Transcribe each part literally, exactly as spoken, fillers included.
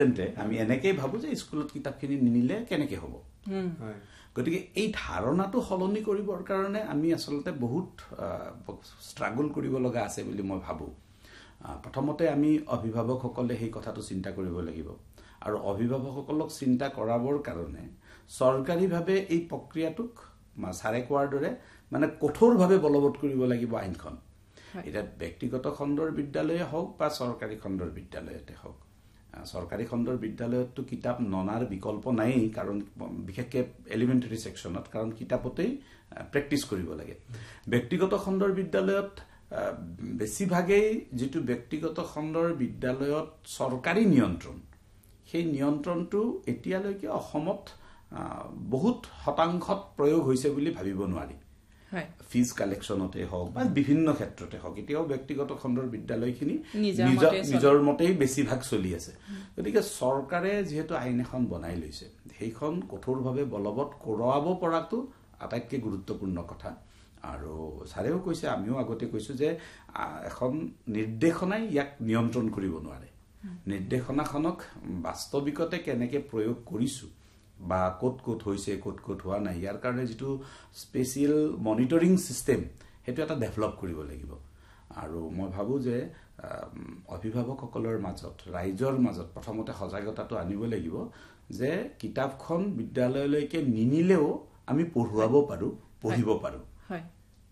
আমি এনেকেই ভাবো যে স্কুলত কিতাপখিনি নিনিলে কেনেকে হ'ব গতিকে এই ধাৰণাটো সলনি কৰিবৰ কাৰণে আমি আসলতে বহুত ষ্ট্ৰাগল কৰিব লগা আছে বুলি মই ভাবো প্ৰথমতে আমি অভিভাৱকসকলে এই কথাটো চিন্তা কৰিব লাগিব আৰু অভিভাৱকসকলক চিন্তা কৰাবৰ কাৰণে চৰকাৰীভাৱে এই প্ৰক্ৰিয়াটোক সাৰে কোৱাৰ দৰে মানে কঠোৰভাৱে বলবৎ কৰিব লাগিব আইনখন এটা ব্যক্তিগত খণ্ডৰ বিদ্যালয়ে হওক বা চৰকাৰী খণ্ডৰ বিদ্যালয়তে হওক চৰকাৰী খণ্ডৰ বিদ্যালয়তটো কিতাপ ননাৰ বিকল্প নাই কাৰণ বিশেষকে এলিমেন্টাৰী সেকশনত কাৰণ কিতাপতেই প্ৰেক্টিস কৰিব লাগে ব্যক্তিগত খণ্ডৰ বিদ্যালয়ত বেছিভাগেই যেটো ব্যক্তিগত খণ্ডৰ বিদ্যালয়ত চৰকাৰী নিয়ন্ত্ৰণ সেই নিয়ন্ত্ৰণটো এতিয়ালৈকে অসমত বহুত শতাংশত প্ৰয়োগ হৈছে বুলি ভাবিব নোৱাৰি ফিজ কালেকশনতে হওক বা বিভিন্ন ক্ষেত্ৰতে হওক এতিয়াও ব্যক্তিগত খণ্ডৰ বিদ্যালয়খিনি নিজৰ নিজৰ মতেই বেছি ভাগ চলি আছে গতিকে চৰকাৰে যেহেতু আইন এখন বনাই লৈছে সেইখন কঠোৰভাৱে বলবৎ কৰাব পৰাটো আটাইতকৈ গুৰুত্বপূৰ্ণ কথা আৰু সাৰেও কৈছে আমিও আগতে কৈছো যে এখন নিৰ্দেশনাই ইয়াক নিয়ন্ত্ৰণ কৰিব নোৱাৰে নিৰ্দেশনাখনক বাস্তৱিকতে কেনেকে প্ৰয়োগ কৰিছো বা কোট কোট হৈছে কোট কোট হোৱা নাই ইয়াৰ কাৰণে যেটো স্পেশাল মনিটৰিং সিস্টেম হেতু এটা ডেভেলপ কৰিব লাগিব আৰু মই ভাবো যে অভিভাৱকসকলৰ মাজত ৰাইজৰ মাজত প্ৰথমতে সজাগতাটো আনিব লাগিব যে কিতাপখন বিদ্যালয়লৈকে নিনিলেও আমি পঢ়ুৱাব পাৰো পঢ়িব পাৰো হয়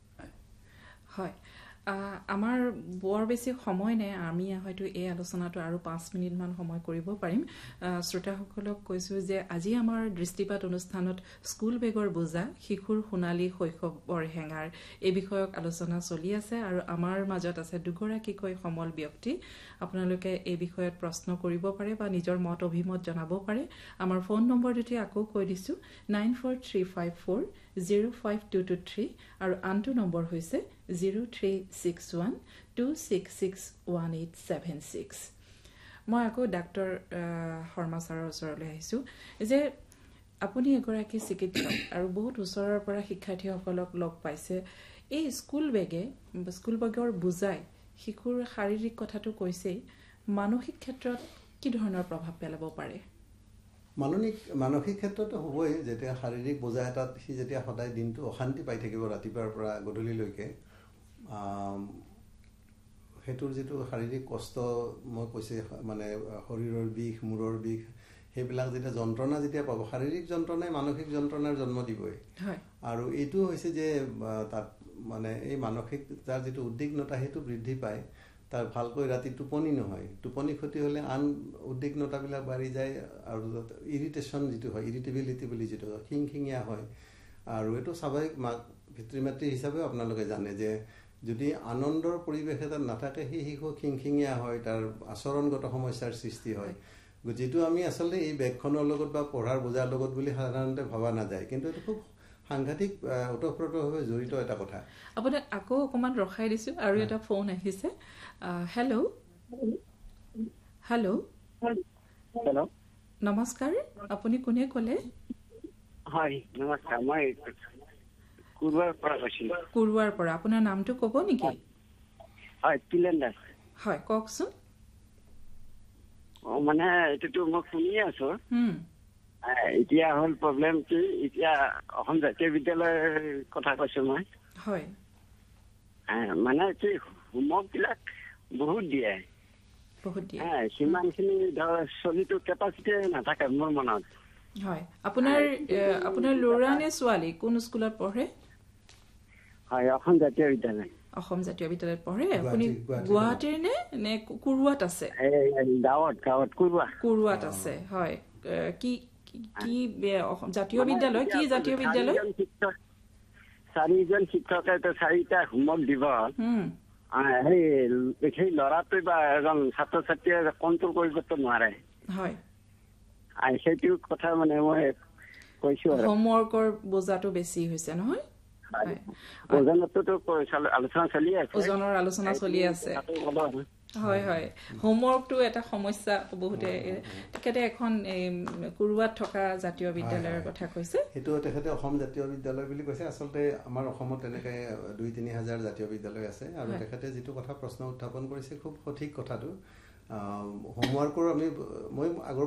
হয় আমাৰ বৰ বেছি সময় নাই আমি হয়তো এই আলোচনাটো আৰু পাঁচ মিনিট মান সময় কৰিব পাৰিম শ্ৰোতাসকলক কৈছো যে আজি আমাৰ দৃষ্টিপাত অনুষ্ঠানত স্কুল বেগৰ বোজা শিশুৰ সোণালী শৈশৱৰ হেঙাৰ এই বিষয়ক আলোচনা চলি আছে আৰু আমাৰ মাজত আছে দুগৰাকীকৈ সমল ব্যক্তি আপোনালোকে এই বিষয়ত প্ৰশ্ন কৰিব পাৰে বা নিজৰ মত অভিমত জনাব পাৰে আমাৰ ফোন নম্বৰ দুটি আকৌ কৈ দিছো nine four three five four zero five two two three আৰু আনটো নম্বৰ হৈছে zero three six one two six six one eight seven six মই আকৌ ডাক্তৰ শৰ্মা ছাৰৰ ওচৰলৈ আহিছো যে আপুনি এগৰাকী চিকিৎসক আৰু বহুত ওচৰৰ পৰা শিক্ষাৰ্থীসকলক লগ পাইছে এই স্কুল বেগে স্কুল বেগৰ বুজাই শিশুৰ শাৰীৰিক কথাটো কৈছে মানসিক ক্ষেত্ৰত কি ধৰণৰ প্ৰভাৱ পেলাব পাৰে মানসিক মানসিক ক্ষেত্ৰত হ'বই যেতিয়া শাৰীৰিক বোজা এটাত সি যেতিয়া সদায় দিনটো অশান্তি পাই থাকিব ৰাতিপুৱাৰ পৰা গধূলিলৈকে হেতুৰ যেটো শাৰীৰিক কষ্ট মই কৈছে মানে শৰীৰৰ বিষ মূৰৰ বিষ হেবিলাক যেতিয়া যন্ত্ৰণা যেতিয়া পাব শাৰীৰিক যন্ত্ৰণাই মানসিক যন্ত্ৰণাৰ জন্ম দিবই আৰু এইটো হৈছে যে তাত মানে এই মানসিক যাৰ যেটো উদ্বিগ্নতা হেতু বৃদ্ধি পায় তাৰ ভালকৈ ৰাতি টোপনি নহয় টোপনি ক্ষতি হলে আন উদ্বিগ্নতাবিলাক বাঢ়ি যায় আৰু ইৰিটেশন যেটো হয় ইৰিটেবিলিটি বুলি যেটো খিংখিঙিয়া হয় আৰু এটো স্বাভাৱিক পিতৃ-মাতৃ হিচাপে আপোনালোকে জানে যে যদি আনন্দৰ পৰিবেশ এটা নাথাকে হি হিকো খিংখিঙিয়া হয় তাৰ আচৰণগত সমস্যাৰ সৃষ্টি হয় যেটো আমি আসলে এই বেগখনৰ লগত বা পঢ়াৰ বোজাৰ লগত বুলি সাধাৰণতে ভাবা নাযায় কিন্তু এটো খুব সাংঘাতিক ওতঃপ্ৰোতভাৱে জড়িত এটা কথা আপোনাক আকৌ অকমান ৰখাই দিছো আৰু এটা ফোন আহিছে হেল্ল' হেল্ল' হেল্ল' নমস্কাৰ আপুনি কোনে ক'লে হয় নমস্কাৰ মই কুৰুৱাৰ পৰা কৈছিলো কুৰুৱাৰ পৰা আপোনাৰ নামটো ক'ব নেকি হয় তিলেন্দাস হয় কওকচোন ও মানে এটো মই শুনি আছো হুম এতিয়া হল প্ৰবলেম কি এতিয়া অসম জাতীয় বিদ্যালয়ৰ কথা কৈছো মই হয় মানে কি হোমৱৰ্ক বিলাক বহুত দিয়ে বহুত দিয়ে হ্যাঁ সিমানখিনি চলিটো কেপাসিটি নাথাকে মোৰ মনত হয় আপোনাৰ আপোনাৰ ল'ৰা নে ছোৱালী কোন স্কুলত পঢ়ে হয় অসম জাতীয় বিদ্যালয় অসম জাতীয় বিদ্যালয়ত পঢ়ে আপুনি গুৱাহাটীৰ নে নে কুৰুৱাত আছে এই গাঁৱত গাঁৱত কুৰুৱা কুৰুৱাত আছে হয় কি কি জাতীয় বিদ্যালয় কি জাতীয় বিদ্যালয় চাৰিজন শিক্ষকে তো চাৰিটা হোমৱৰ্ক দিব সেই সেই ল'ৰাটো বা এজন ছাত্ৰ ছাত্ৰীয়ে কণ্ট্ৰল কৰিবতো নোৱাৰে হয় সেইটো কথা মানে মই কৈছো হোমৱৰ্কৰ বোজাটো বেছি হৈছে নহয় ওজনতো আলোচনা চলি আছে ওজনৰ আলোচনা চলি আছে হয় হয় হোমৱৰ্কটো এটা সমস্যা বহুতে তেখেতে এখন কুৰুৱাত থকা জাতীয় বিদ্যালয়ৰ কথা কৈছে হেতু তেখেতে অসম জাতীয় বিদ্যালয় বুলি কৈছে আসলতে আমাৰ অসমত এনেকৈ দুই তিনি হাজাৰ জাতীয় বিদ্যালয় আছে আৰু তেখেতে যেটো কথা প্ৰশ্ন উত্থাপন কৰিছে খুব সঠিক কথাটো হোমৱৰ্কৰ আমি মই আগৰ